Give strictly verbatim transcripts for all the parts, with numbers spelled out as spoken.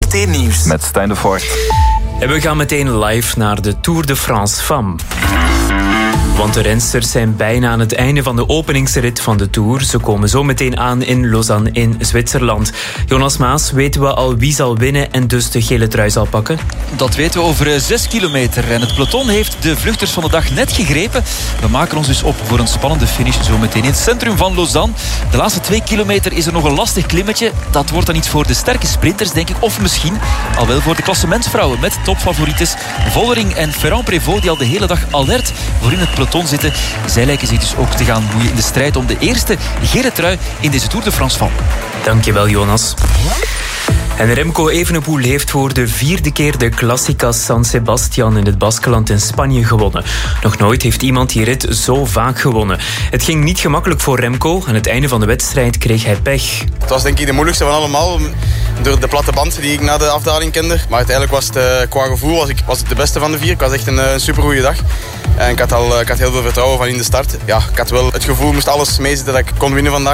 T Nieuws. Met Stijn de Voort. En we gaan meteen live naar de Tour de France Femmes. Want de rensters zijn bijna aan het einde van de openingsrit van de Tour. Ze komen zo meteen aan in Lausanne in Zwitserland. Jonas Maas, weten we al wie zal winnen en dus de gele trui zal pakken? Dat weten we over zes kilometer. En het peloton heeft de vluchters van de dag net gegrepen. We maken ons dus op voor een spannende finish zo meteen in het centrum van Lausanne. De laatste twee kilometer is er nog een lastig klimmetje. Dat wordt dan iets voor de sterke sprinters, denk ik. Of misschien al wel voor de klassementsvrouwen met topfavorites Vollering en Ferrand-Prévot, die al de hele dag alert voor in het peloton zitten. Zij lijken zich dus ook te gaan moeien in de strijd om de eerste gele trui in deze Tour de France Femmes. Dankjewel, Jonas. En Remco Evenepoel heeft voor de vierde keer de Classica San Sebastian in het Baskenland in Spanje gewonnen. Nog nooit heeft iemand die rit zo vaak gewonnen. Het ging niet gemakkelijk voor Remco. Aan het einde van de wedstrijd kreeg hij pech. Het was denk ik de moeilijkste van allemaal, door de platte band die ik na de afdaling kende. Maar uiteindelijk was het, uh, qua gevoel was, ik, was het de beste van de vier. Het was echt een, een supergoeie dag. En ik had, al, ik had heel veel vertrouwen van in de start. Ja, ik had wel het gevoel, moest alles meezitten dat ik kon winnen vandaag.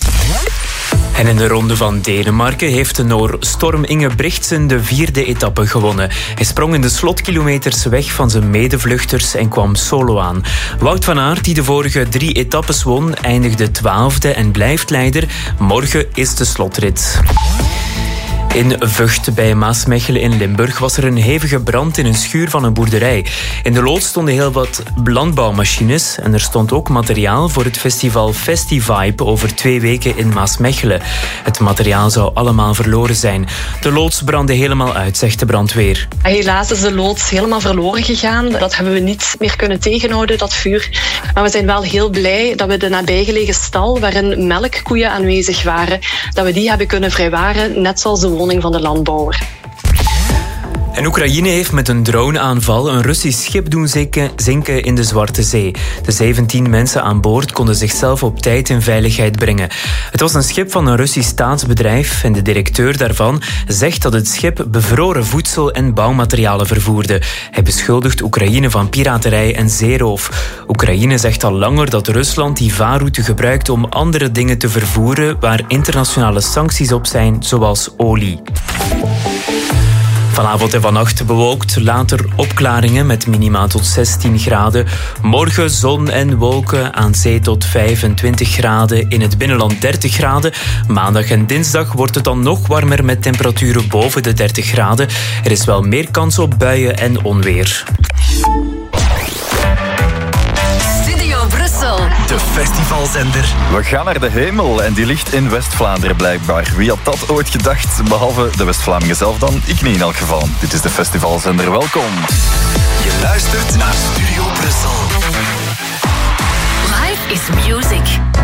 En in de ronde van Denemarken heeft de Noor Storm Ingebrigtsen de vierde etappe gewonnen. Hij sprong in de slotkilometers weg van zijn medevluchters en kwam solo aan. Wout van Aert, die de vorige drie etappes won, eindigde twaalfde en blijft leider. Morgen is de slotrit. In Vught bij Maasmechelen in Limburg was er een hevige brand in een schuur van een boerderij. In de loods stonden heel wat landbouwmachines en er stond ook materiaal voor het festival Festivibe over twee weken in Maasmechelen. Het materiaal zou allemaal verloren zijn. De loods brandde helemaal uit, zegt de brandweer. Helaas is de loods helemaal verloren gegaan. Dat hebben we niet meer kunnen tegenhouden, dat vuur. Maar we zijn wel heel blij dat we de nabijgelegen stal, waarin melkkoeien aanwezig waren, dat we die hebben kunnen vrijwaren, net zoals de woning van de landbouwer. En Oekraïne heeft met een droneaanval een Russisch schip doen zinken in de Zwarte Zee. De zeventien mensen aan boord konden zichzelf op tijd in veiligheid brengen. Het was een schip van een Russisch staatsbedrijf en de directeur daarvan zegt dat het schip bevroren voedsel en bouwmaterialen vervoerde. Hij beschuldigt Oekraïne van piraterij en zeeroof. Oekraïne zegt al langer dat Rusland die vaarroute gebruikt om andere dingen te vervoeren waar internationale sancties op zijn, zoals olie. Vanavond en vannacht bewolkt, later opklaringen met minima tot zestien graden. Morgen zon en wolken, aan zee tot vijfentwintig graden, in het binnenland dertig graden. Maandag en dinsdag wordt het dan nog warmer met temperaturen boven de dertig graden. Er is wel meer kans op buien en onweer. De festivalzender. We gaan naar de hemel en die ligt in West-Vlaanderen blijkbaar. Wie had dat ooit gedacht? Behalve de West-Vlamingen zelf dan. Ik niet in elk geval. Dit is de festivalzender. Welkom. Je luistert naar Studio Brussel. Life is music.